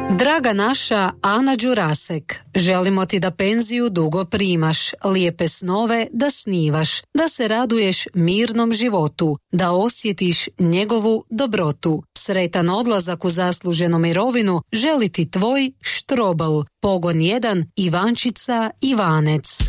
Draga naša Ana Đurasek, želimo ti da penziju dugo primaš, lijepe snove da snivaš, da se raduješ mirnom životu, da osjetiš njegovu dobrotu. Sretan odlazak u zasluženu mirovinu želi ti tvoj Štrobl, Pogon 1, Ivančica Ivanec.